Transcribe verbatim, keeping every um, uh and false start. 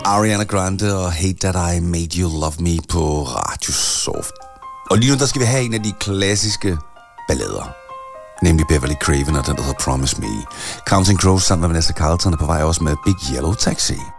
Ariana Grande og Hate That I Made You Love Me på Radio Soft. Og lige nu, der skal vi have en af de klassiske ballader. Nemlig Beverly Craven og den, der hedder Promise Me. Counting Crows sammen med Vanessa Carlton er på vej også med Big Yellow Taxi.